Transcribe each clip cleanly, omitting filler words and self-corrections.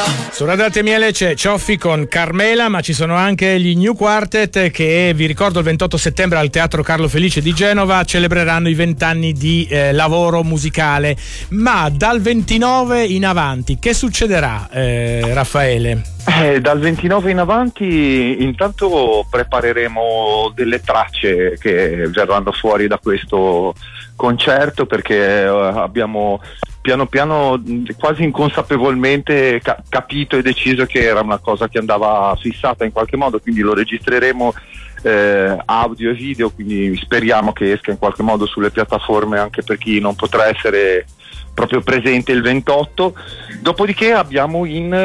Su Radio Latte e Miele c'è Cioffi con Carmela, ma ci sono anche gli New Quartet che, vi ricordo, il 28 settembre al Teatro Carlo Felice di Genova celebreranno i 20 anni di lavoro musicale. Ma dal 29 in avanti che succederà, Raffaele? Dal 29 in avanti intanto prepareremo delle tracce che verranno fuori da questo concerto, perché abbiamo piano piano, quasi inconsapevolmente, capito e deciso che era una cosa che andava fissata in qualche modo, quindi lo registreremo audio e video, quindi speriamo che esca in qualche modo sulle piattaforme anche per chi non potrà essere proprio presente il 28. Dopodiché abbiamo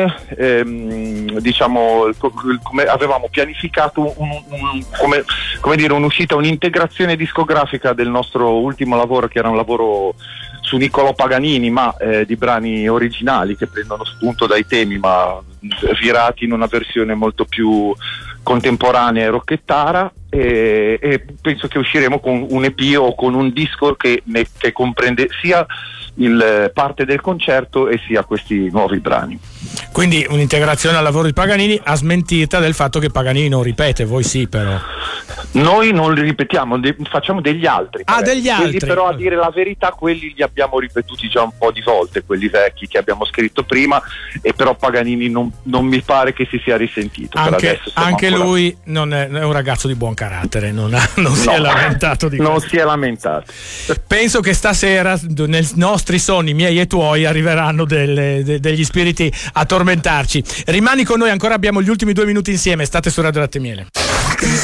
come avevamo pianificato un'uscita, un'integrazione discografica del nostro ultimo lavoro, che era un lavoro su Niccolò Paganini, ma di brani originali che prendono spunto dai temi ma virati in una versione molto più contemporanea e rocchettara, e penso che usciremo con un EP o con un disco che comprende sia parte del concerto e sia questi nuovi brani. Quindi un'integrazione al lavoro di Paganini, a smentita del fatto che Paganini non ripete, voi sì però. Noi non li ripetiamo, facciamo degli altri. Degli altri. Però, a dire la verità, quelli li abbiamo ripetuti già un po' di volte, quelli vecchi che abbiamo scritto prima, e però Paganini non mi pare che si sia risentito. Anche lui non è un ragazzo di buon carattere, non si è lamentato di questo. Non si è lamentato. Penso che stasera nei nostri sogni, miei e tuoi, arriveranno degli spiriti a tormentarci. Rimani con noi, ancora abbiamo gli ultimi 2 minuti insieme. State su Radio Latte e Miele.